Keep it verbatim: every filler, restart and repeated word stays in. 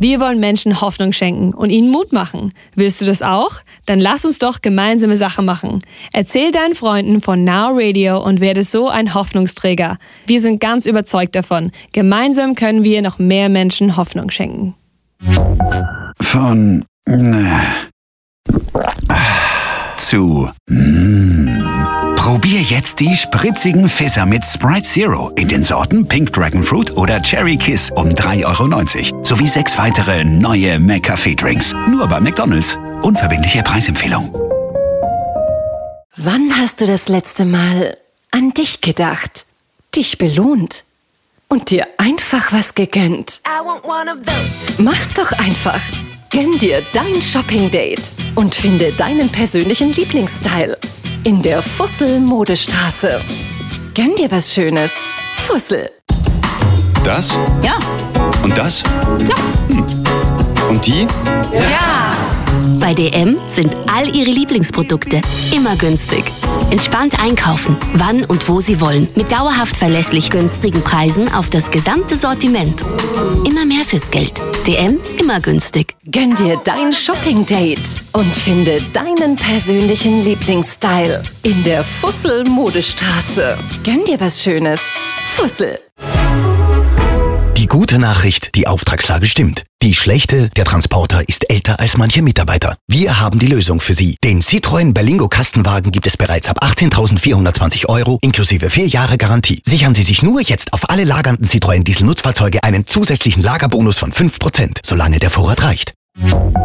Wir wollen Menschen Hoffnung schenken und ihnen Mut machen. Willst du das auch? Dann lass uns doch gemeinsame Sache machen. Erzähl deinen Freunden von Now Radio und werde so ein Hoffnungsträger. Wir sind ganz überzeugt davon. Gemeinsam können wir noch mehr Menschen Hoffnung schenken. Von äh, zu mm. Probier jetzt die spritzigen Fizzer mit Sprite Zero in den Sorten Pink Dragon Fruit oder Cherry Kiss um drei Euro neunzig sowie sechs weitere neue McCafé-Drinks. Nur bei McDonald's. Unverbindliche Preisempfehlung. Wann hast du das letzte Mal an dich gedacht, dich belohnt und dir einfach was gegönnt? Mach's doch einfach. Gönn dir dein Shopping-Date und finde deinen persönlichen Lieblingsstyle in der Fussel-Modestraße. Gönn dir was Schönes. Fussel. Das? Ja. Und das? Ja. Hm. Und die? Ja. Bei D M sind all ihre Lieblingsprodukte immer günstig. Entspannt einkaufen, wann und wo Sie wollen. Mit dauerhaft verlässlich günstigen Preisen auf das gesamte Sortiment. Immer mehr fürs Geld. D M, immer günstig. Gönn dir dein Shopping-Date und finde deinen persönlichen Lieblingsstyle in der Fussel-Modestraße. Gönn dir was Schönes. Fussel. Die gute Nachricht, die Auftragslage stimmt. Die schlechte, der Transporter ist älter als manche Mitarbeiter. Wir haben die Lösung für Sie. Den Citroën Berlingo Kastenwagen gibt es bereits ab achtzehntausendvierhundertzwanzig Euro inklusive vier Jahre Garantie. Sichern Sie sich nur jetzt auf alle lagernden Citroën Diesel-Nutzfahrzeuge einen zusätzlichen Lagerbonus von fünf Prozent, solange der Vorrat reicht.